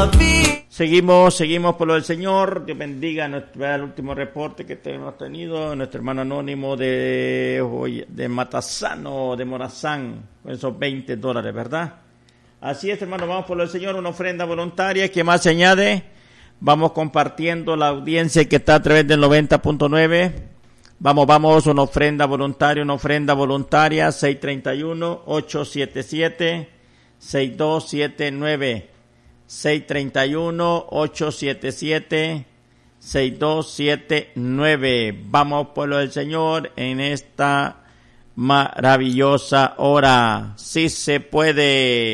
Seguimos por lo del Señor. Dios bendiga el último reporte que hemos tenido. Nuestro hermano anónimo de Matasano, de Morazán, con esos $20, ¿verdad? Así es, hermano, vamos por lo del Señor, una ofrenda voluntaria. ¿Qué más se añade? Vamos compartiendo la audiencia que está a través del 90.9. Vamos, una ofrenda voluntaria, 631-877-6279. 631-877-6279. Vamos, pueblo del Señor, en esta maravillosa hora. Sí se puede.